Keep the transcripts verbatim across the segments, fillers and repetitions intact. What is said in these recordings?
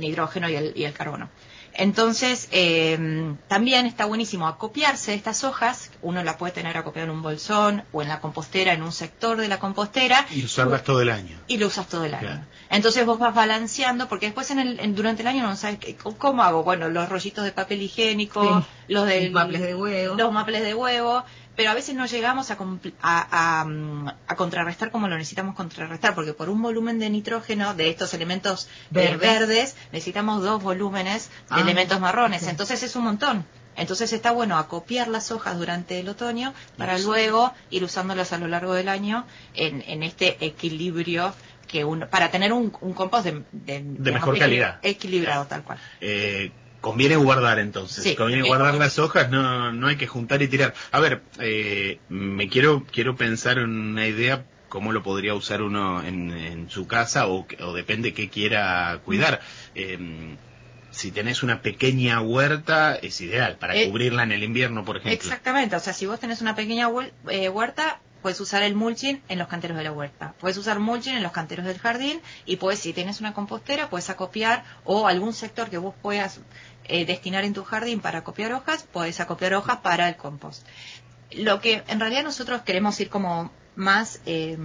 nitrógeno y el, y el carbono. Entonces, eh, también está buenísimo acopiarse estas hojas. Uno la puede tener acopiada en un bolsón o en la compostera, en un sector de la compostera. Y usarlas todo el año. Y lo usas todo el año. Claro. Entonces vos vas balanceando, porque después en el, en, durante el año no sabes qué, cómo hago. Bueno, los rollitos de papel higiénico, sí, los, del, los maples de huevo. Los maples de huevo. Pero a veces no llegamos a, a, a, a contrarrestar como lo necesitamos contrarrestar, porque por un volumen de nitrógeno, de estos elementos verdes, eh, verdes necesitamos dos volúmenes de ah, elementos marrones, okay. Entonces es un montón. Entonces está bueno acopiar las hojas durante el otoño para sí. luego ir usándolas a lo largo del año en, en este equilibrio que uno, para tener un, un compost de, de, de digamos, mejor calidad. Equilibrado, tal cual. Eh, Conviene guardar entonces, sí, conviene guardar las hojas, no no hay que juntar y tirar. A ver, eh, me quiero quiero pensar en una idea cómo lo podría usar uno en, en su casa o, o depende qué quiera cuidar. Eh, si tenés una pequeña huerta es ideal para eh, cubrirla en el invierno, por ejemplo. Exactamente, o sea, si vos tenés una pequeña huerta, puedes usar el mulching en los canteros de la huerta, puedes usar mulching en los canteros del jardín y puedes, si tienes una compostera, puedes acopiar o algún sector que vos puedas eh, destinar en tu jardín para acopiar hojas, puedes acopiar hojas para el compost. Lo que en realidad nosotros queremos ir como más eh,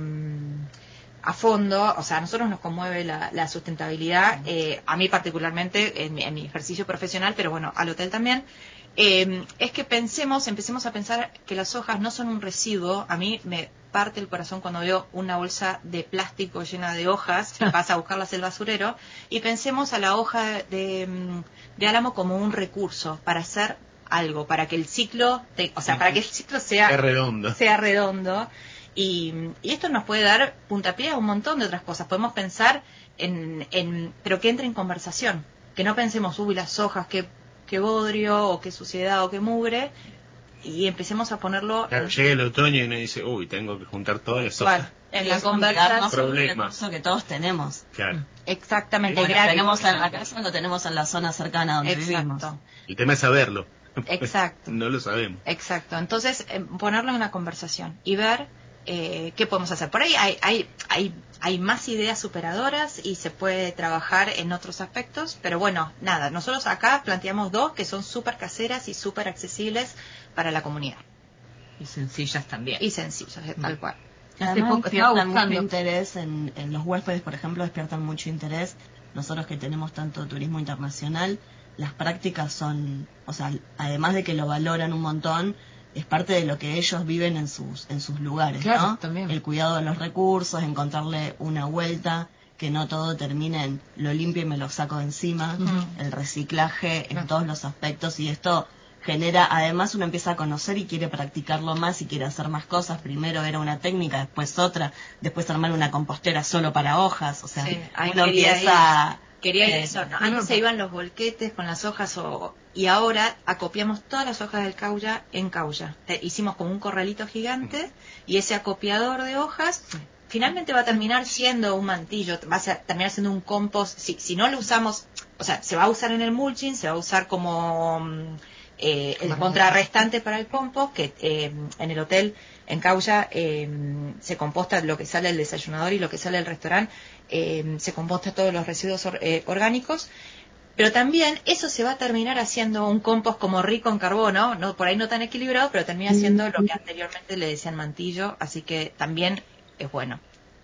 a fondo, o sea, a nosotros nos conmueve la, la sustentabilidad, eh, a mí particularmente en, en mi ejercicio profesional, pero bueno, al hotel también. Eh, es que pensemos, empecemos a pensar que las hojas no son un residuo. A mí me parte el corazón cuando veo una bolsa de plástico llena de hojas y vas a buscarlas el basurero, y pensemos a la hoja de, de álamo como un recurso para hacer algo, para que el ciclo, de, o sea, para que el ciclo sea, sea redondo. Sea redondo. Y, y esto nos puede dar puntapié a un montón de otras cosas. Podemos pensar en, en pero que entre en conversación, que no pensemos, uy, las hojas, que qué bodrio, o qué suciedad, o qué mugre, y empecemos a ponerlo... Claro, en... llega el otoño y uno dice, uy, tengo que juntar todas las hojas. Bueno, en la conversación... Problemas. Que todos tenemos. Claro. Exactamente. Bueno, tenemos en la casa, lo tenemos en la zona cercana donde Exacto. vivimos. El tema es saberlo. Exacto. No lo sabemos. Exacto. Entonces, eh, ponerlo en una conversación y ver eh, qué podemos hacer. Por ahí hay, hay, hay, hay más ideas superadoras y se puede trabajar en otros aspectos, pero bueno, nada, nosotros acá planteamos dos que son súper caseras y súper accesibles para la comunidad. Y sencillas también. Y sencillas, tal cual. Además, despiertan mucho interés en, en los huéspedes, por ejemplo, despiertan mucho interés. Nosotros que tenemos tanto turismo internacional, las prácticas son, o sea, además de que lo valoran un montón, es parte de lo que ellos viven en sus en sus lugares, claro, ¿no? También. El cuidado de los recursos, encontrarle una vuelta, que no todo termine en lo limpio y me lo saco de encima, uh-huh. El reciclaje en uh-huh. todos los aspectos, y esto genera, además uno empieza a conocer y quiere practicarlo más y quiere hacer más cosas. Primero era una técnica, después otra, después armar una compostera solo para hojas, o sea, sí, uno empieza... Ir. Quería ir eh, eso, ¿no? Antes se iban los volquetes con las hojas o, y ahora acopiamos todas las hojas del caulla en caulla. Te, hicimos como un corralito gigante y ese acopiador de hojas finalmente va a terminar siendo un mantillo, va a ser, terminar siendo un compost. Si, si no lo usamos, o sea, se va a usar en el mulching, se va a usar como eh, el contrarrestante para el compost, que eh, en el hotel en Caulla eh, se composta lo que sale del desayunador y lo que sale del restaurante, eh, se composta todos los residuos or, eh, orgánicos, pero también eso se va a terminar haciendo un compost como rico en carbono, no por ahí no tan equilibrado, pero termina siendo lo que anteriormente le decían mantillo, así que también es bueno.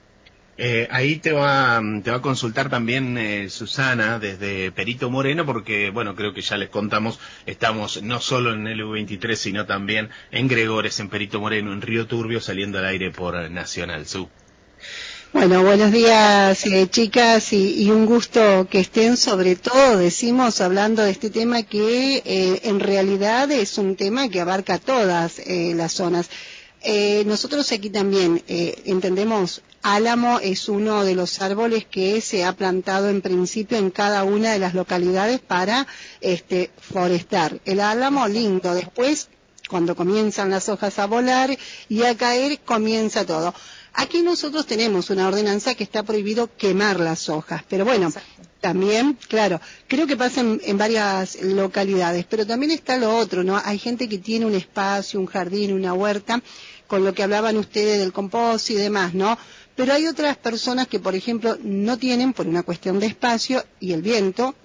Eh, ahí te va, te va a consultar también eh, Susana desde Perito Moreno, porque bueno, creo que ya les contamos, estamos no solo en el U veintitrés, sino también en Gregores, en Perito Moreno, en Río Turbio, saliendo al aire por Nacional. Su. Bueno, buenos días eh, chicas y, y un gusto que estén, sobre todo decimos hablando de este tema que eh, en realidad es un tema que abarca todas eh, las zonas. Eh, nosotros aquí también eh, entendemos, álamo es uno de los árboles que se ha plantado en principio en cada una de las localidades para este, forestar. El álamo lindo, después cuando comienzan las hojas a volar y a caer comienza todo. Aquí nosotros tenemos una ordenanza que está prohibido quemar las hojas, pero bueno, exacto. También, claro, creo que pasa en, en varias localidades, pero también está lo otro, ¿no? Hay gente que tiene un espacio, un jardín, una huerta, con lo que hablaban ustedes del compost y demás, ¿no? Pero hay otras personas que, por ejemplo, no tienen por una cuestión de espacio y el viento